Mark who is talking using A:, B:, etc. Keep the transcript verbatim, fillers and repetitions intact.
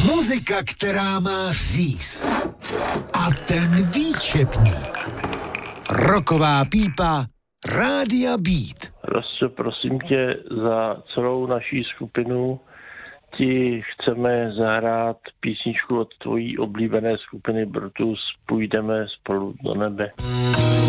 A: Muzika, která má říz. A ten výčepník. Rocková pípa Rádia Beat.
B: Rostě, prosím tě, za celou naší skupinu ti chceme zahrát písničku od tvojí oblíbené skupiny Brutus Půjdeme spolu do nebe.